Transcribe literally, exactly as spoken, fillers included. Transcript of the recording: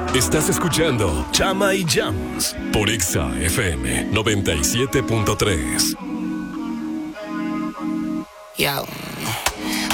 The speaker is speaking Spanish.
Estás escuchando Chama y Jams por Exa F M noventa y siete punto tres. Yo.